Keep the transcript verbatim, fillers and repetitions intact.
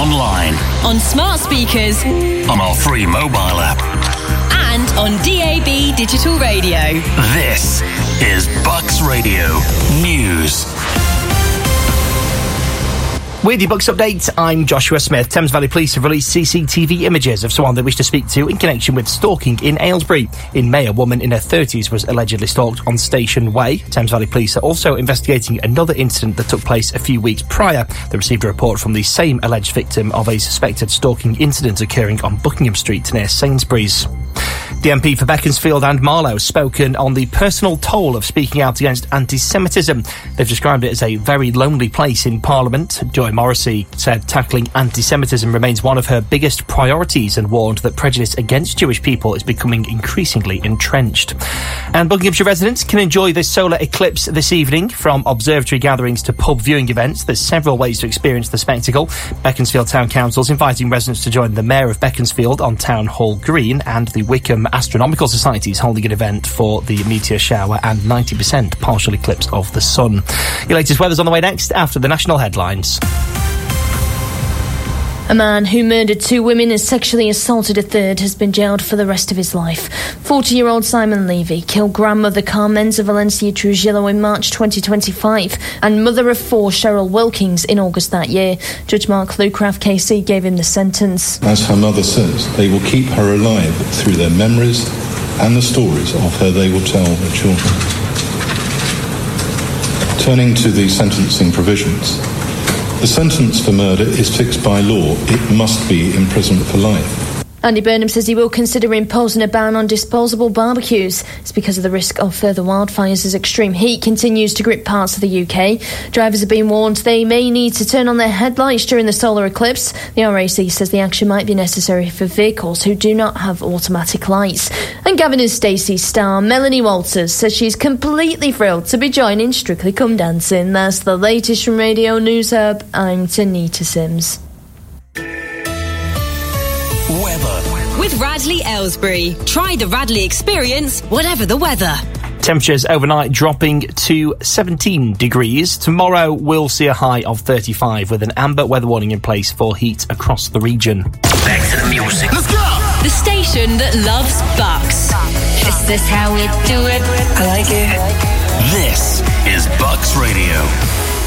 online, on smart speakers, on our free mobile app, and on D A B digital radio. This is Bucks Radio News. With your Bucks update, I'm Joshua Smith. Thames Valley Police have released C C T V images of someone they wish to speak to in connection with stalking in Aylesbury. In May, a woman in her thirties was allegedly stalked on Station Way. Thames Valley Police are also investigating another incident that took place a few weeks prior. They received a report from the same alleged victim of a suspected stalking incident occurring on Buckingham Street near Sainsbury's. The M P for Beaconsfield and Marlow has spoken on the personal toll of speaking out against anti-Semitism. They've described it as a very lonely place in Parliament. Joy Morrissey said tackling anti-Semitism remains one of her biggest priorities and warned that prejudice against Jewish people is becoming increasingly entrenched. And Buckinghamshire residents can enjoy the solar eclipse this evening. From observatory gatherings to pub viewing events, there's several ways to experience the spectacle. Beaconsfield Town Council's inviting residents to join the Mayor of Beaconsfield on Town Hall Green, and the Wickham Astronomical Society is holding an event for the meteor shower and ninety percent partial eclipse of the sun. Your latest weather's on the way next after the national headlines. A man who murdered two women and sexually assaulted a third has been jailed for the rest of his life. forty-year-old Simon Levy killed grandmother Carmenza Valencia Trujillo in March twenty twenty-five and mother of four Cheryl Wilkins in August that year. Judge Mark Lucraft K C gave him the sentence. As her mother says, they will keep her alive through their memories and the stories of her they will tell their children. Turning to the sentencing provisions. The sentence for murder is fixed by law. It must be imprisonment for life. Andy Burnham says he will consider imposing a ban on disposable barbecues. It's because of the risk of further wildfires as extreme heat continues to grip parts of the U K. Drivers have been warned they may need to turn on their headlights during the solar eclipse. The R A C says the action might be necessary for vehicles who do not have automatic lights. And Gavin and Stacey star Melanie Walters says she's completely thrilled to be joining Strictly Come Dancing. That's the latest from Radio News Hub. I'm Tanita Sims. Weather. With Radley Aylesbury. Try the Radley experience, whatever the weather. Temperatures overnight dropping to seventeen degrees. Tomorrow we'll see a high of thirty-five with an amber weather warning in place for heat across the region. Back to the music. Let's go! The station that loves Bucks. Is this how we do it? I like it. This is Bucks Radio.